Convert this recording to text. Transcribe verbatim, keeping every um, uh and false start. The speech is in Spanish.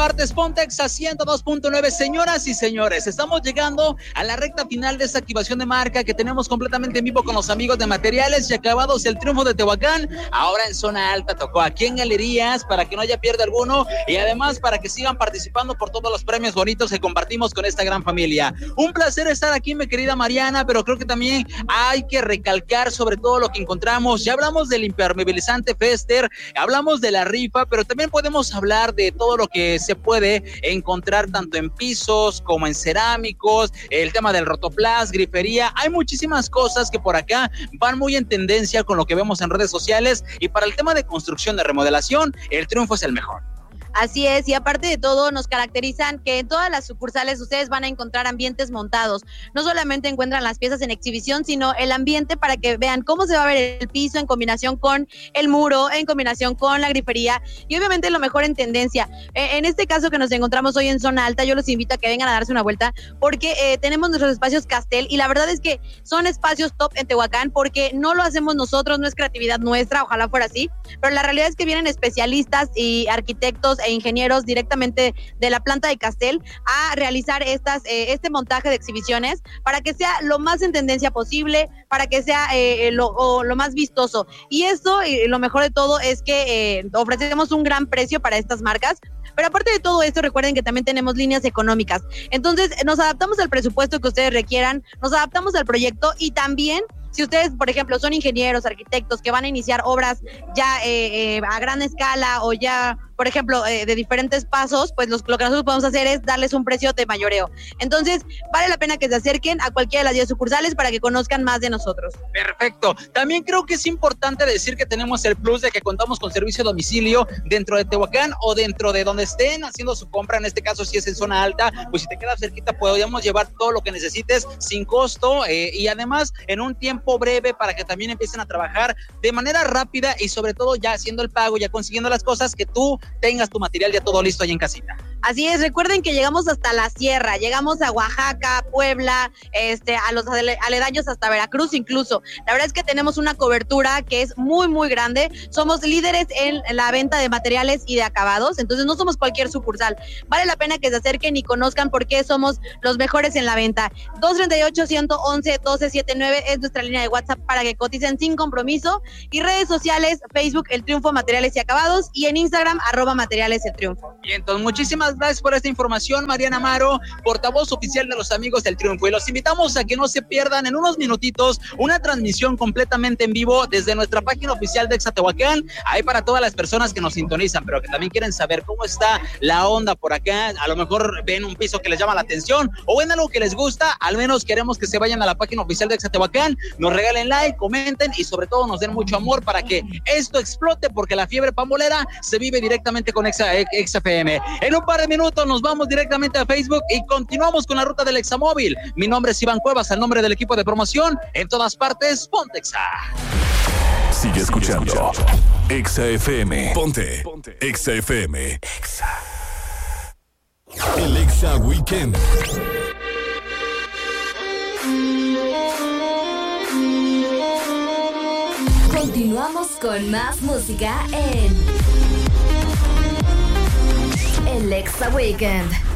Partes Pontex a ciento dos punto nueve. Señoras y señores, estamos llegando a la recta final de esta activación de marca que tenemos completamente en vivo con los amigos de Materiales y Acabados El Triunfo de Tehuacán. Ahora en zona alta tocó aquí en Galerías para que no haya pierde alguno y además para que sigan participando por todos los premios bonitos que compartimos con esta gran familia. Un placer estar aquí, mi querida Mariana, pero creo que también hay que recalcar sobre todo lo que encontramos. Ya hablamos del impermeabilizante Fester, hablamos de la rifa, pero también podemos hablar de todo lo que se puede encontrar tanto en pisos como en cerámicos, el tema del rotoplas, grifería. Hay muchísimas cosas que por acá van muy en tendencia con lo que vemos en redes sociales y para el tema de construcción de remodelación, El Triunfo es el mejor. Así es, y aparte de todo nos caracterizan que en todas las sucursales ustedes van a encontrar ambientes montados. No solamente encuentran las piezas en exhibición, sino el ambiente para que vean cómo se va a ver el piso en combinación con el muro, en combinación con la grifería y obviamente lo mejor en tendencia. Eh, en este caso que nos encontramos hoy en zona alta, yo los invito a que vengan a darse una vuelta porque eh, tenemos nuestros espacios Castel y la verdad es que son espacios top en Tehuacán porque no lo hacemos nosotros, no es creatividad nuestra, ojalá fuera así, pero la realidad es que vienen especialistas y arquitectos e ingenieros directamente de la planta de Castel a realizar estas, eh, este montaje de exhibiciones para que sea lo más en tendencia posible, para que sea eh, lo, o, lo más vistoso. Y esto, y lo mejor de todo, es que eh, ofrecemos un gran precio para estas marcas. Pero aparte de todo esto, recuerden que también tenemos líneas económicas. Entonces, nos adaptamos al presupuesto que ustedes requieran, nos adaptamos al proyecto y también si ustedes, por ejemplo, son ingenieros, arquitectos que van a iniciar obras ya eh, eh, a gran escala o ya, por ejemplo, eh, de diferentes pasos, pues los, lo que nosotros podemos hacer es darles un precio de mayoreo. Entonces, vale la pena que se acerquen a cualquiera de las diez sucursales para que conozcan más de nosotros. Perfecto. También creo que es importante decir que tenemos el plus de que contamos con servicio a domicilio dentro de Tehuacán o dentro de donde estén haciendo su compra. En este caso, si es en zona alta, pues si te quedas cerquita, podríamos llevar todo lo que necesites sin costo eh, y además en un tiempo breve para que también empiecen a trabajar de manera rápida y sobre todo ya haciendo el pago, ya consiguiendo las cosas, que tú tengas tu material ya todo listo ahí en casita. Así es, recuerden que llegamos hasta la sierra, llegamos a Oaxaca, Puebla, este, a los aledaños hasta Veracruz incluso. La verdad es que tenemos una cobertura que es muy, muy grande. Somos líderes en la venta de materiales y de acabados, entonces no somos cualquier sucursal. Vale la pena que se acerquen y conozcan por qué somos los mejores en la venta. dos treinta y ocho, ciento once, doce setenta y nueve es nuestra línea de WhatsApp para que coticen sin compromiso. Y redes sociales, Facebook, El Triunfo Materiales y Acabados y en Instagram, arroba Materiales El Triunfo. Y entonces, muchísimas gracias por esta información, Mariana Amaro, portavoz oficial de los amigos del Triunfo. Y los invitamos a que no se pierdan en unos minutitos una transmisión completamente en vivo desde nuestra página oficial de Exa Tehuacán. Ahí para todas las personas que nos sintonizan, pero que también quieren saber cómo está la onda por acá. A lo mejor ven un piso que les llama la atención o ven algo que les gusta. Al menos queremos que se vayan a la página oficial de Exa Tehuacán, nos regalen like, comenten y sobre todo nos den mucho amor para que esto explote, porque la fiebre pambolera se vive directamente con Exa, Exa F M. En un par de minutos nos vamos directamente a Facebook y continuamos con la ruta del Examóvil. Mi nombre es Iván Cuevas, al nombre del equipo de promoción. En todas partes, ponte Exa. Sigue escuchando Exa F M. Ponte, ponte. Exa F M. Exa. El Exa Weekend. Continuamos con más música en El Exa Weekend.